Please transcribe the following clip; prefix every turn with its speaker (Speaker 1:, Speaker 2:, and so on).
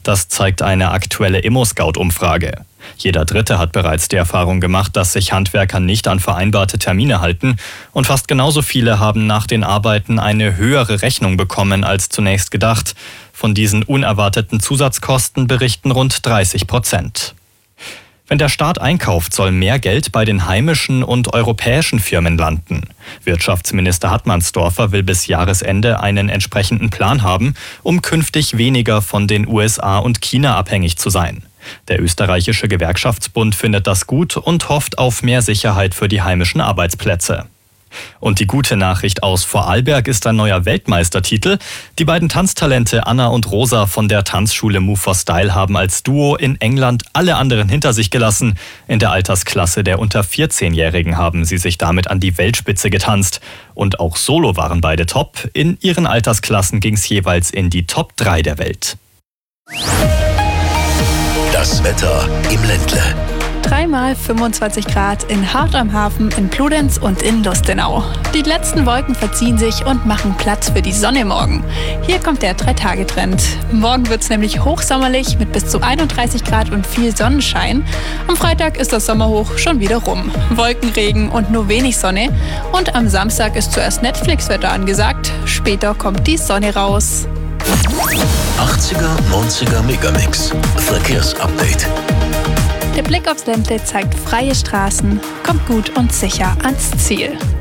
Speaker 1: Das zeigt eine aktuelle ImmoScout-Umfrage. Jeder Dritte hat bereits die Erfahrung gemacht, dass sich Handwerker nicht an vereinbarte Termine halten. Und fast genauso viele haben nach den Arbeiten eine höhere Rechnung bekommen als zunächst gedacht. Von diesen unerwarteten Zusatzkosten berichten rund 30%. Wenn der Staat einkauft, soll mehr Geld bei den heimischen und europäischen Firmen landen. Wirtschaftsminister Hartmannsdorfer will bis Jahresende einen entsprechenden Plan haben, um künftig weniger von den USA und China abhängig zu sein. Der österreichische Gewerkschaftsbund findet das gut und hofft auf mehr Sicherheit für die heimischen Arbeitsplätze. Und die gute Nachricht aus Vorarlberg ist ein neuer Weltmeistertitel. Die beiden Tanztalente Anna und Rosa von der Tanzschule Move for Style haben als Duo in England alle anderen hinter sich gelassen. In der Altersklasse der unter 14-Jährigen haben sie sich damit an die Weltspitze getanzt. Und auch solo waren beide top. In ihren Altersklassen ging es jeweils in die Top 3 der Welt.
Speaker 2: Das Wetter im Ländle.
Speaker 3: Dreimal 25 Grad in Hart am Hafen, in Bludenz und in Lustenau. Die letzten Wolken verziehen sich und machen Platz für die Sonne morgen. Hier kommt der 3-Tage-Trend. Morgen wird es nämlich hochsommerlich mit bis zu 31 Grad und viel Sonnenschein. Am Freitag ist das Sommerhoch schon wieder rum. Wolkenregen und nur wenig Sonne. Und am Samstag ist zuerst Netflix-Wetter angesagt. Später kommt die Sonne raus.
Speaker 2: 80er, 90er Megamix. Verkehrsupdate.
Speaker 3: Der Blick aufs Ländle zeigt freie Straßen, kommt gut und sicher ans Ziel.